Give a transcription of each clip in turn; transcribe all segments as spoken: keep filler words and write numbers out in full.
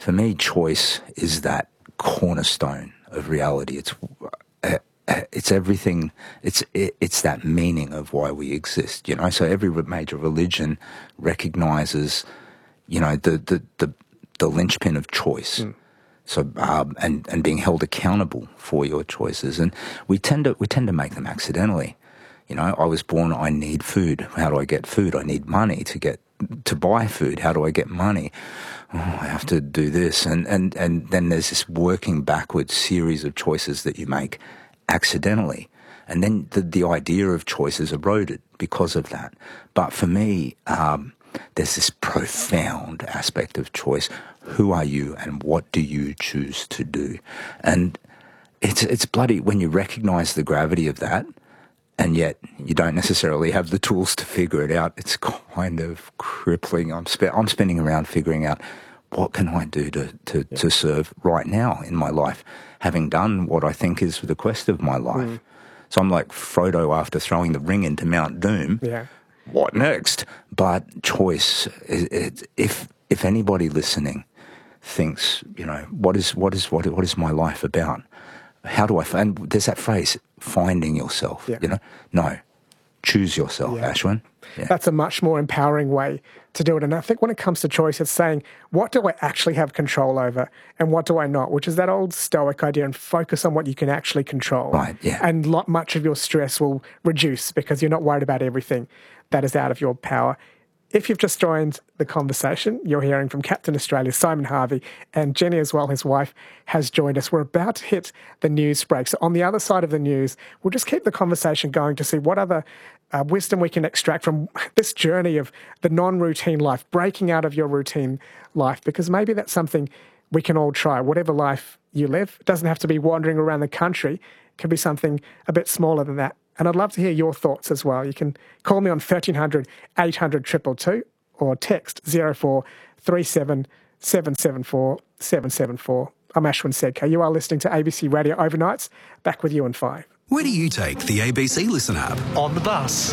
for me, choice is that cornerstone of reality. It's uh, it's everything. It's it's that meaning of why we exist. You know, so every major religion recognizes, you know, the the the, the linchpin of choice. Mm. So um, and and being held accountable for your choices, and we tend to we tend to make them accidentally. You know, I was born. I need food. How do I get food? I need money to get to buy food. How do I get money? Oh, I have to do this, and and and then there's this working backwards series of choices that you make accidentally, and then the the idea of choice is eroded because of that. But for me, um, there's this profound aspect of choice. Who are you, and what do you choose to do? And it's it's bloody when you recognise the gravity of that, and yet you don't necessarily have the tools to figure it out. It's kind of crippling. I'm spe- I'm spinning around figuring out what can I do to to, yeah. to serve right now in my life, having done what I think is the quest of my life. Mm. So I'm like Frodo after throwing the ring into Mount Doom. Yeah. What next? But choice. It, it, if if anybody listening thinks, you know, what is what is what what is my life about? How do I find? There's that phrase, finding yourself. Yeah. You know, no, choose yourself, yeah. Ashwin. Yeah. That's a much more empowering way to do it. And I think when it comes to choice, it's saying, what do I actually have control over and what do I not? Which is that old Stoic idea, and focus on what you can actually control. Right, yeah. And lot, much of your stress will reduce because you're not worried about everything that is out of your power. If you've just joined the conversation, you're hearing from Captain Australia, Simon Harvey, and Jenny as well, his wife, has joined us. We're about to hit the news break. So on the other side of the news, we'll just keep the conversation going to see what other uh, wisdom we can extract from this journey of the non-routine life, breaking out of your routine life, because maybe that's something we can all try. Whatever life you live, it doesn't have to be wandering around the country. It can be something a bit smaller than that. And I'd love to hear your thoughts as well. You can call me on thirteen hundred, eight hundred, two two two or text zero four three seven, seven seven four, seven seven four. I'm Ashwin Sedkar. You are listening to A B C Radio Overnights. Back with you in five. Where do you take the A B C Listen app? On the bus.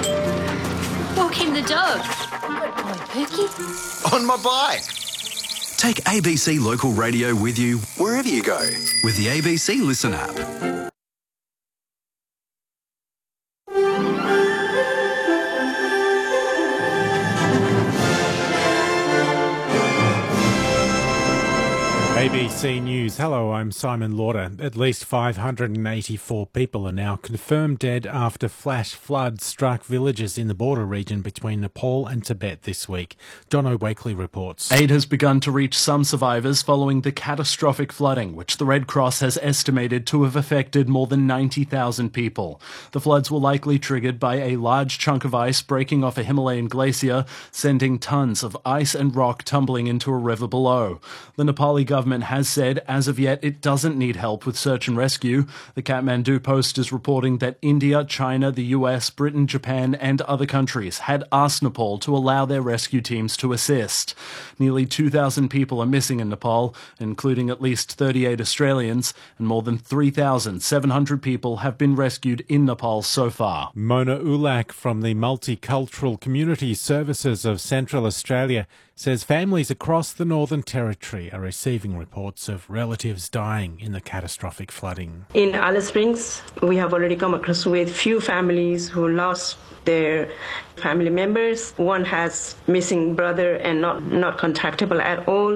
Walking the dog. Good boy, Pookie. On my bike. Take A B C Local Radio with you wherever you go with the A B C Listen app. A B C News. Hello, I'm Simon Lauder. At least five hundred eighty-four people are now confirmed dead after flash floods struck villages in the border region between Nepal and Tibet this week. Jono Wakely reports. Aid has begun to reach some survivors following the catastrophic flooding, which the Red Cross has estimated to have affected more than ninety thousand people. The floods were likely triggered by a large chunk of ice breaking off a Himalayan glacier, sending tons of ice and rock tumbling into a river below. The Nepali government has said as of yet it doesn't need help with search and rescue. The Kathmandu Post is reporting that India, China, the U S, Britain, Japan and other countries had asked Nepal to allow their rescue teams to assist. Nearly two thousand people are missing in Nepal, including at least thirty-eight Australians, and more than three thousand seven hundred people have been rescued in Nepal so far. Mona Ulak from the Multicultural Community Services of Central Australia says families across the Northern Territory are receiving reports of relatives dying in the catastrophic flooding. In Alice Springs, we have already come across with few families who lost their family members. One has missing brother and not, not contactable at all.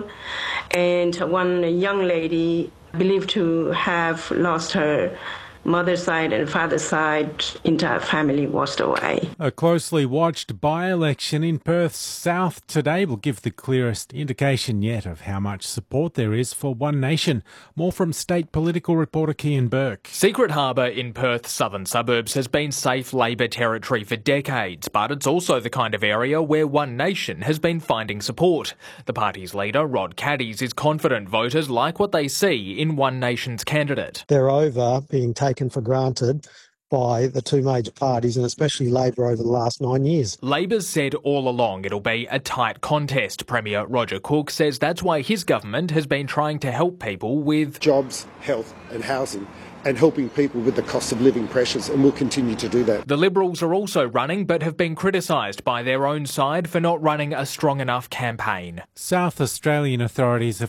And one young lady believed to have lost her mother's side and father's side, entire family washed away. A closely watched by-election in Perth's south today will give the clearest indication yet of how much support there is for One Nation. More from state political reporter Kian Burke. Secret Harbour in Perth's southern suburbs has been safe Labor territory for decades, but it's also the kind of area where One Nation has been finding support. The party's leader, Rod Caddies, is confident voters like what they see in One Nation's candidate. They're over being taken for granted by the two major parties and especially Labor over the last nine years. Labor's said all along it'll be a tight contest. Premier Roger Cook says that's why his government has been trying to help people with jobs, health and housing, and helping people with the cost of living pressures, and we'll continue to do that. The Liberals are also running but have been criticised by their own side for not running a strong enough campaign. South Australian authorities have